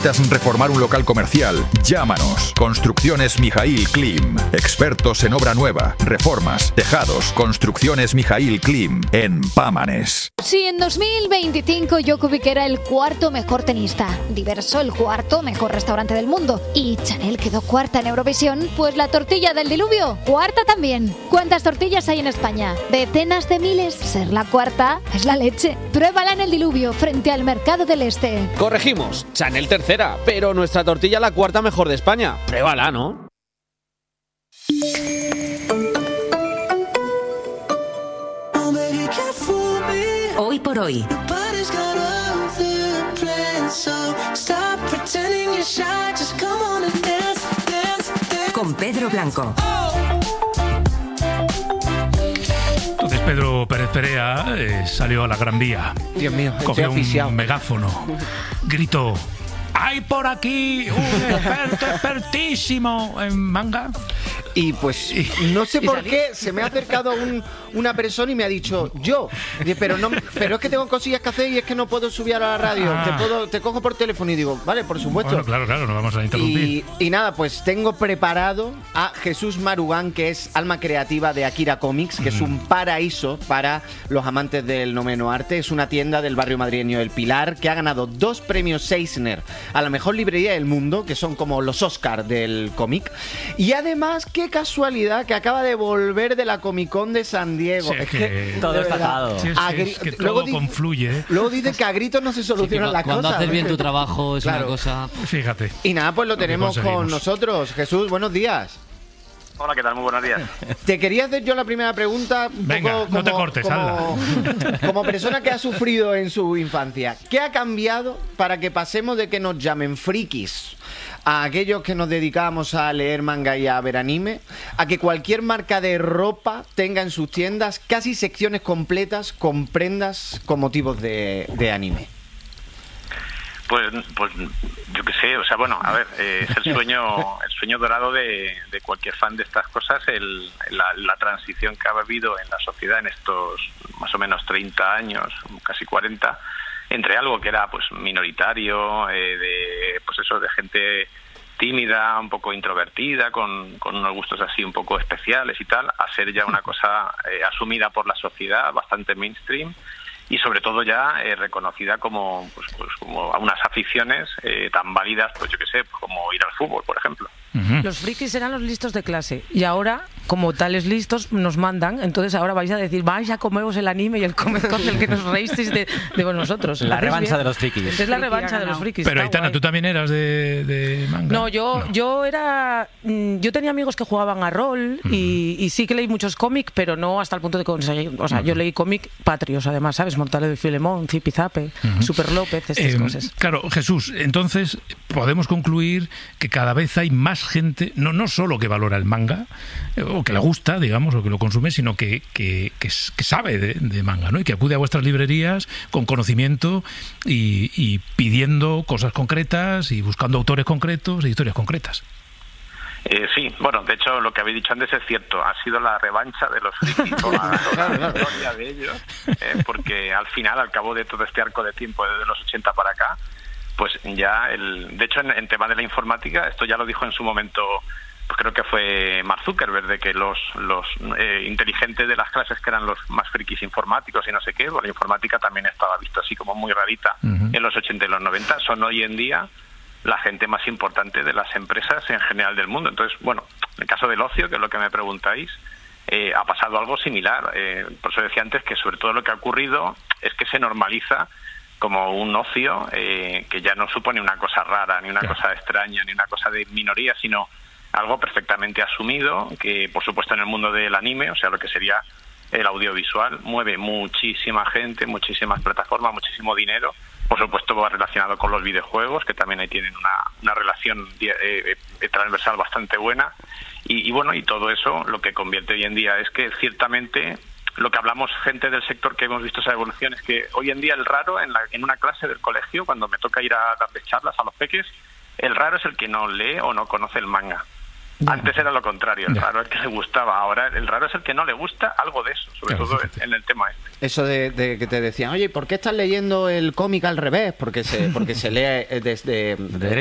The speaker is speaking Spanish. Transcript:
¿Necesitas reformar un local comercial? Llámanos. Construcciones Mijaíl Klim. Expertos en obra nueva, reformas, tejados. Construcciones Mijaíl Klim en Pámanes. Si en 2025 Djokovic era el cuarto mejor tenista, Diverso el cuarto mejor restaurante del mundo y Chanel quedó cuarta en Eurovisión, pues la tortilla del diluvio, cuarta también. ¿Cuántas tortillas hay en España? Decenas de miles. Ser la cuarta es la leche. Pruébala en el diluvio frente al Mercado del Este. Corregimos, Chanel tercera, pero nuestra tortilla la cuarta mejor de España. Pruébala, ¿no? Hoy por hoy. Con Pedro Blanco. Entonces Pedro Pérez Perea salió a la Gran Vía. Dios mío, cogió un megáfono, gritó: ¡hay por aquí un experto expertísimo en manga! Y pues no sé por qué se me ha acercado una persona y me ha dicho yo, pero es que tengo cosillas que hacer y es que no puedo subir a la radio. Te cojo por teléfono y digo, vale, por supuesto. Bueno, claro, no vamos a interrumpir. Y nada, pues tengo preparado a Jesús Marugán, que es alma creativa de Akira Comics, que es un paraíso para los amantes del noveno arte. Es una tienda del barrio madrileño El Pilar que ha ganado 2 premios Eisner a la mejor librería del mundo, que son como los Oscar del cómic. Y además, qué casualidad que acaba de volver de la Comic Con de San Diego. Sí, es que todo está atado. Sí, es que todo confluye. Luego dicen que a gritos no se solucionan las cosas. Cuando haces bien tu trabajo es una cosa... Fíjate. Y nada, pues lo tenemos con nosotros. Jesús, buenos días. Hola, ¿qué tal? Muy buenos días. Te quería hacer yo la primera pregunta. Venga, no te cortes, como persona que ha sufrido en su infancia, ¿qué ha cambiado para que pasemos de que nos llamen frikis a aquellos que nos dedicamos a leer manga y a ver anime, a que cualquier marca de ropa tenga en sus tiendas casi secciones completas con prendas con motivos de anime? Pues yo qué sé, o sea, bueno, a ver, es el sueño dorado de cualquier fan de estas cosas, la transición que ha habido en la sociedad en estos más o menos 30 años, casi 40, entre algo que era pues minoritario, de gente tímida, un poco introvertida, con unos gustos así un poco especiales y tal, a ser ya una cosa asumida por la sociedad, bastante mainstream, y sobre todo ya reconocida como como unas aficiones tan válidas, pues yo qué sé, como ir al fútbol, por ejemplo. Los frikis eran los listos de clase y ahora, como tales listos, nos mandan. Entonces ahora vais a decir, vais a comeros el anime y el Comic Con del que nos reísteis de vosotros. La revancha de los frikis. Es la revancha de los frikis. Pero Aitana, ¿tú también eras de manga? No, yo era... Yo tenía amigos que jugaban a rol y sí que leí muchos cómics, pero no hasta el punto de conseguir... O sea, yo leí cómic patrios, además, ¿sabes? Mortadelo y Filemón, Zipizape, Super López, estas cosas. Claro, Jesús, entonces podemos concluir que cada vez hay más gente, no solo que valora el manga, o que le gusta, digamos, o que lo consume, sino que sabe de manga, ¿no? Y que acude a vuestras librerías con conocimiento y pidiendo cosas concretas y buscando autores concretos e historias concretas. Sí, bueno, de hecho lo que habéis dicho antes es cierto, ha sido la revancha de los frikis, toda la gloria de ellos, porque al final, al cabo de todo este arco de tiempo desde los 80 para acá, pues ya de hecho en tema de la informática, esto ya lo dijo en su momento, pues creo que fue Mark Zuckerberg, de que los inteligentes de las clases, que eran los más frikis informáticos y no sé qué, pues la informática también estaba vista así como muy rarita en los 80 y los 90, son hoy en día la gente más importante de las empresas en general del mundo. Entonces, bueno, en el caso del ocio, que es lo que me preguntáis, ha pasado algo similar. Por eso decía antes que sobre todo lo que ha ocurrido es que se normaliza como un ocio que ya no supone una cosa rara, ni una cosa extraña, ni una cosa de minoría, sino algo perfectamente asumido, que por supuesto en el mundo del anime, o sea, lo que sería el audiovisual, mueve muchísima gente, muchísimas plataformas, muchísimo dinero. Por supuesto va relacionado con los videojuegos, que también ahí tienen una relación transversal bastante buena. Y bueno, y todo eso lo que convierte hoy en día es que ciertamente lo que hablamos gente del sector que hemos visto esa evolución es que hoy en día el raro en una clase del colegio, cuando me toca ir a darle charlas a los peques, el raro es el que no lee o no conoce el manga. Antes era lo contrario, el raro es el que le gustaba, ahora el raro es el que no le gusta algo de eso, sobre todo en el tema este. Eso de que te decían, oye, ¿por qué estás leyendo el cómic al revés? Porque se lee desde